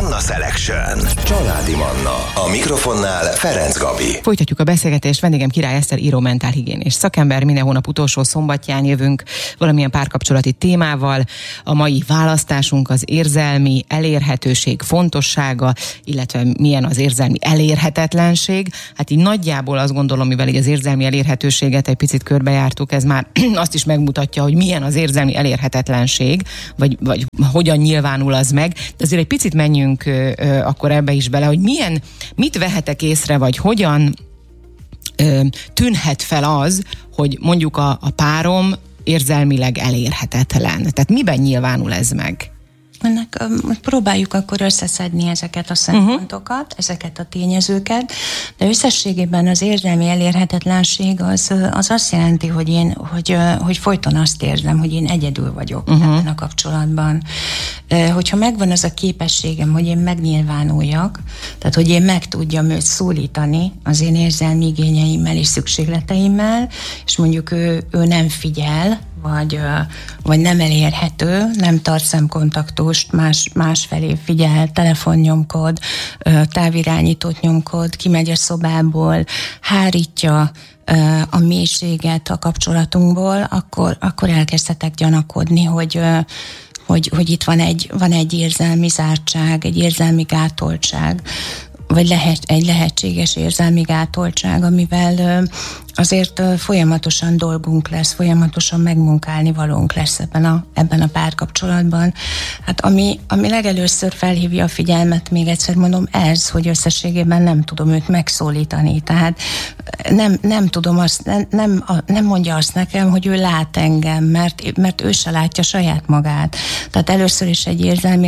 Manna Selection. Családi Manna. A mikrofonnál Ferenc Gabi. Folytatjuk a beszélgetést. Vendégem Király Eszter, író, mentálhigiénés szakember. Minden hónap utolsó szombatján jövünk valamilyen párkapcsolati témával. A mai választásunk az érzelmi elérhetőség fontossága, illetve milyen az érzelmi elérhetetlenség. Hát így nagyjából azt gondolom, mivel így az érzelmi elérhetőséget egy picit körbejártuk, ez már azt is megmutatja, hogy milyen az érzelmi elérhetetlenség, vagy hogyan nyilvánul az meg. De azért egy picit menjünk akkor ebbe is bele, hogy mit vehetek észre, vagy hogyan tűnhet fel az, hogy mondjuk a párom érzelmileg elérhetetlen. Tehát miben nyilvánul ez meg? Próbáljuk akkor összeszedni ezeket a szempontokat, ezeket a tényezőket, de összességében az érzelmi elérhetetlenség az azt jelenti, hogy folyton azt érzem, hogy én egyedül vagyok ebben a kapcsolatban. Hogyha megvan az a képességem, hogy én megnyilvánuljak, tehát hogy én meg tudjam őt szólítani az én érzelmi igényeimmel és szükségleteimmel, és mondjuk ő nem figyel, vagy nem elérhető, nem tart szemkontaktust, másfelé figyel, telefonnyomkod, távirányítót nyomkod, kimegy a szobából, hárítja a mélységet a kapcsolatunkból, akkor elkezdhetek gyanakodni, hogy itt van egy érzelmi zártság, egy érzelmi gátoltság, vagy egy lehetséges érzelmi gátoltság, amivel azért folyamatosan dolgunk lesz, folyamatosan megmunkálni valónk lesz ebben a párkapcsolatban. Hát ami legelőször felhívja a figyelmet, még egyszer mondom, ez, hogy összességében nem tudom őt megszólítani. Tehát nem tudom azt, nem mondja azt nekem, hogy ő lát engem, mert ő se látja saját magát. Tehát először is egy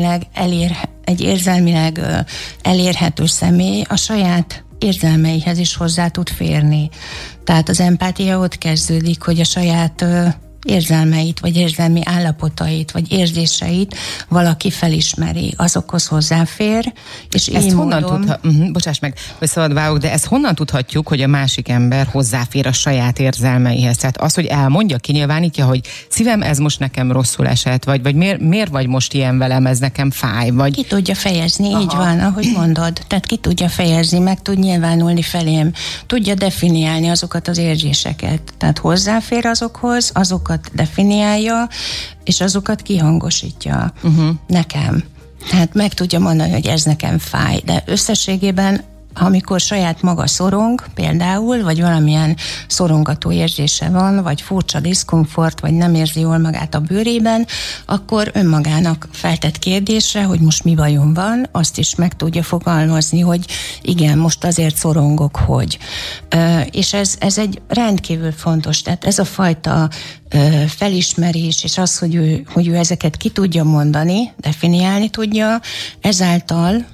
érzelmileg elérhető személy a saját érzelmeihez is hozzá tud férni. Tehát az empátia ott kezdődik, hogy a saját érzelmeit, vagy érzelmi állapotait, vagy érzéseit valaki felismeri, azokhoz hozzáfér, és ezt így honnan módon... Bocsáss meg, hogy szabad vágok, de ezt honnan tudhatjuk, hogy a másik ember hozzáfér a saját érzelmeihez? Tehát az, hogy elmondja, kinyilvánítja, hogy szívem, ez most nekem rosszul esett, vagy miért vagy most ilyen velem, ez nekem fáj, vagy... Ki tudja fejezni, így van, ahogy mondod. Tehát ki tudja fejezni, meg tud nyilvánulni felém, tudja definiálni azokat az érzéseket. Tehát hozzáfér azokhoz, azokat definiálja, és azokat kihangosítja nekem. Tehát meg tudja mondani, hogy ez nekem fáj, de összességében amikor saját maga szorong például, vagy valamilyen szorongató érzése van, vagy furcsa diszkomfort, vagy nem érzi jól magát a bőrében, akkor önmagának feltett kérdésre, hogy most mi bajom van, azt is meg tudja fogalmazni, hogy igen, most azért szorongok, hogy. És ez egy rendkívül fontos, tehát ez a fajta felismerés, és az, hogy ő ezeket ki tudja mondani, definiálni tudja, ezáltal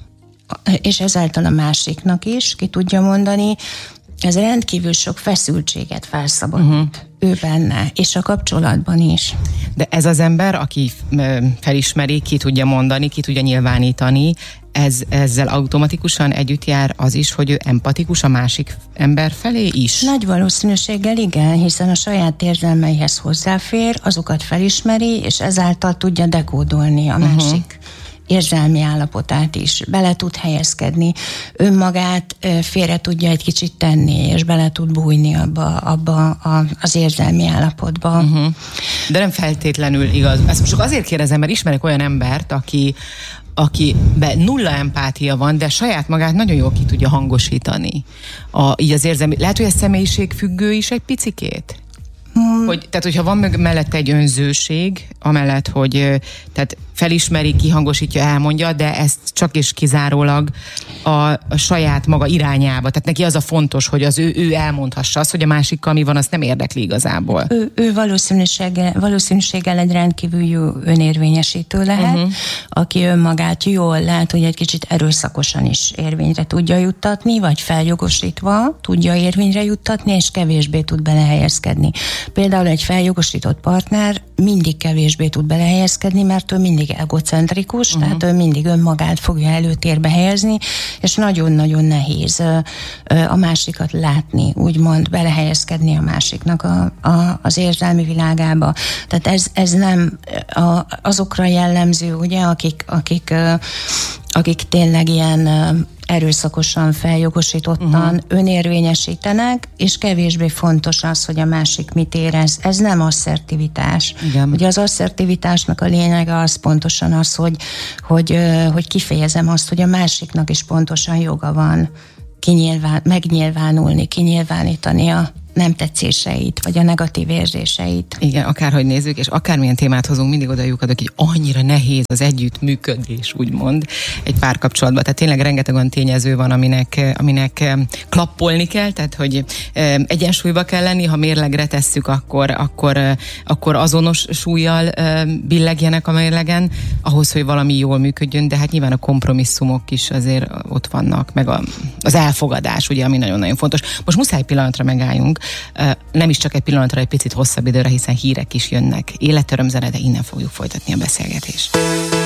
a másiknak is ki tudja mondani, ez rendkívül sok feszültséget felszabadít ő benne, és a kapcsolatban is. De ez az ember, aki felismeri, ki tudja mondani, ki tudja nyilvánítani, ezzel automatikusan együtt jár az is, hogy ő empatikus a másik ember felé is? Nagy valószínűséggel igen, hiszen a saját érzelmeihez hozzáfér, azokat felismeri, és ezáltal tudja dekódolni a másik érzelmi állapotát is, bele tud helyezkedni, önmagát félre tudja egy kicsit tenni, és bele tud bújni abba az érzelmi állapotba. De nem feltétlenül igaz. Ezt most csak azért kérdezem, mert ismerek olyan embert, akiben nulla empátia van, de saját magát nagyon jól ki tudja hangosítani. Így az érzelmi, lehet, hogy ez személyiségfüggő is egy picikét? Tehát, hogyha van mellette egy önzőség, amellett, hogy tehát felismeri, kihangosítja, elmondja, de ezt csak és kizárólag a saját maga irányába. Tehát neki az a fontos, hogy az ő elmondhassa azt, hogy a másikkal mi van, azt nem érdekli igazából. Ő valószínűséggel egy rendkívül jó önérvényesítő lehet, aki önmagát jól lehet, hogy egy kicsit erőszakosan is érvényre tudja juttatni, vagy feljogosítva tudja érvényre juttatni, és kevésbé tud belehelyezkedni. Például egy feljogosított partner mindig kevésbé tud belehelyezkedni, mert ő mindig egocentrikus, tehát ő mindig önmagát fogja előtérbe helyezni, és nagyon-nagyon nehéz a másikat látni, úgymond belehelyezkedni a másiknak az érzelmi világába. Tehát ez nem azokra jellemző, ugye, akik tényleg ilyen erőszakosan feljogosítottan önérvényesítenek, és kevésbé fontos az, hogy a másik mit érez. Ez nem asszertivitás. Igen. Ugye az asszertivitásnak a lényege az pontosan az, hogy kifejezem azt, hogy a másiknak is pontosan joga van megnyilvánulni, kinyilvánítani a nem tetszéseit, vagy a negatív érzéseit. Igen, akárhogy nézzük, és akármilyen témát hozunk, mindig oda lyukadok, hogy annyira nehéz az együttműködés, úgymond, egy párkapcsolatban. Tehát tényleg rengeteg olyan tényező van, aminek klappolni kell, tehát hogy egyensúlyba kell lenni, ha mérlegre tesszük, akkor azonos súllyal billegjenek a mérlegen, ahhoz, hogy valami jól működjön, de hát nyilván a kompromisszumok is azért ott vannak, meg az elfogadás, ugye, ami nagyon-nagyon fontos. Most muszáj pillanatra megálljunk, nem is csak egy pillanatra, egy picit hosszabb időre, hiszen hírek is jönnek. Életörömzene, de innen fogjuk folytatni a beszélgetést.